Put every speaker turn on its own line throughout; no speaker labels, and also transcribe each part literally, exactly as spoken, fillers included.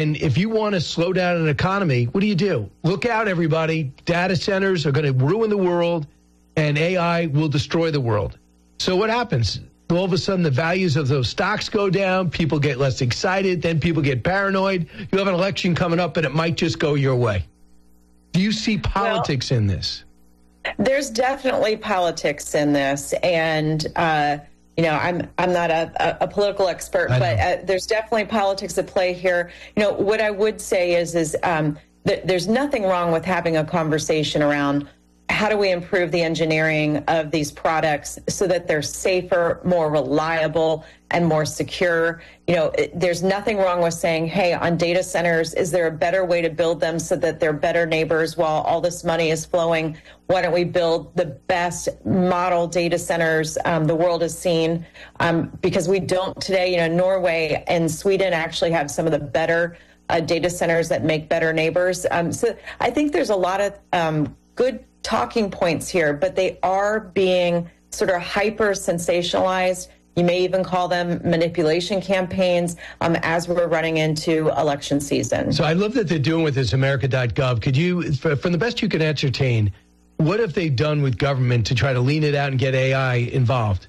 And if you want to slow down an economy, what do you do? Look out, everybody. Data centers are going to ruin the world, and A I will destroy the world. So what happens? All of a sudden, the values of those stocks go down. People get less excited. Then people get paranoid. You have an election coming up, and it might just go your way. Do you see politics well, in this?
There's definitely politics in this. And, uh, you know, I'm I'm not a, a political expert, but uh, there's definitely politics at play here. You know, what I would say is, is um, th- there's nothing wrong with having a conversation around how do we improve the engineering of these products so that they're safer, more reliable, and more secure. You know, it, there's nothing wrong with saying, hey, on data centers, is there a better way to build them so that they're better neighbors while all this money is flowing? Why don't we build the best model data centers um, the world has seen? Um, because we don't today. You know, Norway and Sweden actually have some of the better uh, data centers that make better neighbors. Um, so I think there's a lot of um, good talking points here, but they are being sort of hyper sensationalized. You may even call them manipulation campaigns um, as we're running into election season.
So I love that they're doing with this America dot gov. Could you, from the best you can ascertain, what have they done with government to try to lean it out and get A I involved?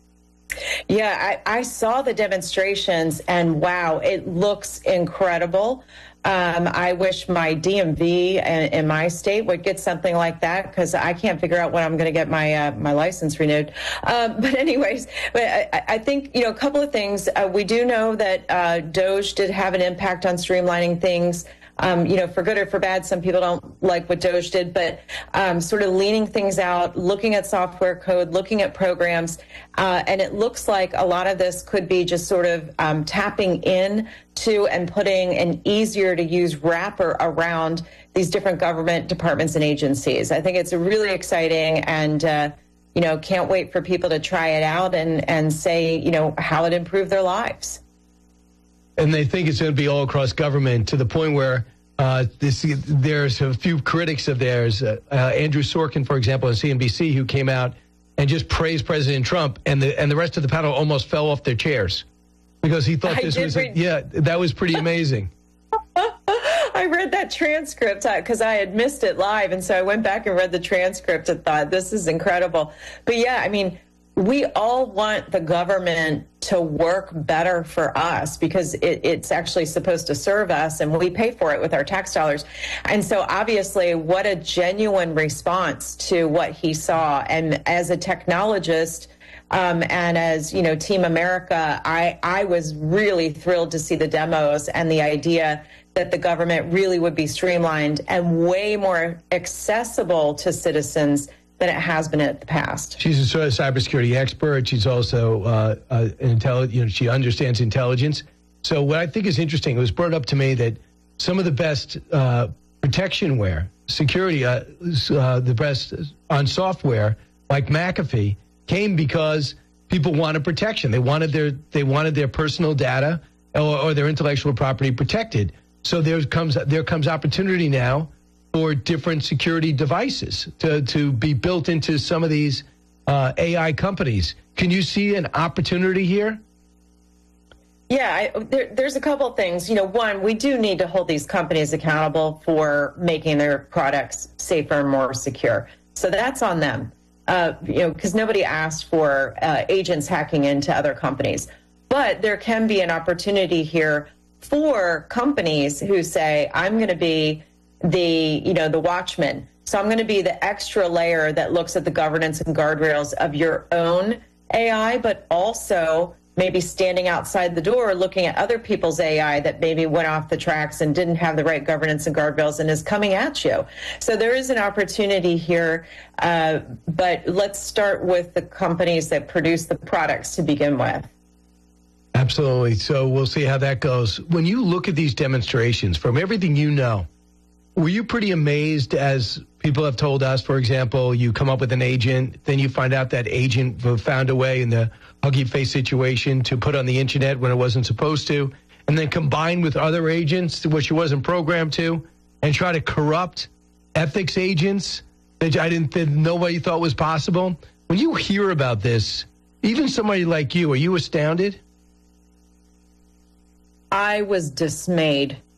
Yeah, I, I saw the demonstrations, and wow, it looks incredible. Um, I wish my D M V in, in my state would get something like that, because I can't figure out when I'm going to get my uh, my license renewed. Um, but anyways, but I, I think, you know, a couple of things. Uh, we do know that uh, Doge did have an impact on streamlining things. Um, you know, for good or for bad, some people don't like what Doge did, but um, sort of leaning things out, looking at software code, looking at programs, uh, and it looks like a lot of this could be just sort of um, tapping in to and putting an easier to use wrapper around these different government departments and agencies. I think it's really exciting, and uh, you know, can't wait for people to try it out and and say, you know, how it improved their lives.
And they think it's going to be all across government, to the point where uh, this, there's a few critics of theirs, uh, uh, Andrew Sorkin, for example, on C N B C, who came out and just praised President Trump, and the and the rest of the panel almost fell off their chairs because he thought
I
this was,
read-
a, yeah, that was pretty amazing.
I read that transcript because I had missed it live, and so I went back and read the transcript and thought, this is incredible. But yeah, I mean, we all want the government to work better for us, because it, it's actually supposed to serve us, and we pay for it with our tax dollars. And so obviously, what a genuine response to what he saw. And as a technologist, um, and as, you know, Team America, I, I was really thrilled to see the demos and the idea that the government really would be streamlined and way more accessible to citizens than it has been in the past.
She's a sort of cybersecurity expert. She's also uh, uh, an intelli- you know, she understands intelligence. So what I think is interesting, it was brought up to me that some of the best uh, protectionware, security, uh, uh, the best on software, like McAfee, came because people wanted protection. They wanted their they wanted their personal data or, or their intellectual property protected. So there comes there comes opportunity now for different security devices to, to be built into some of these uh, A I companies. Can you see an opportunity here?
Yeah, I, there, there's a couple of things. You know, one, we do need to hold these companies accountable for making their products safer and more secure. So that's on them, uh, you know, because nobody asked for uh, agents hacking into other companies. But there can be an opportunity here for companies who say, I'm going to be the, you know, the watchman. So I'm going to be the extra layer that looks at the governance and guardrails of your own A I, but also maybe standing outside the door looking at other people's A I that maybe went off the tracks and didn't have the right governance and guardrails and is coming at you. So there is an opportunity here, uh, but let's start with the companies that produce the products to begin with.
Absolutely. So we'll see how that goes. When you look at these demonstrations, from everything you know, were you pretty amazed, as people have told us, for example, you come up with an agent, then you find out that agent found a way in the Huggy Face situation to put on the internet when it wasn't supposed to, and then combine with other agents, which she wasn't programmed to, and try to corrupt ethics agents that I didn't that nobody thought was possible? When you hear about this, even somebody like you, are you astounded?
I was dismayed.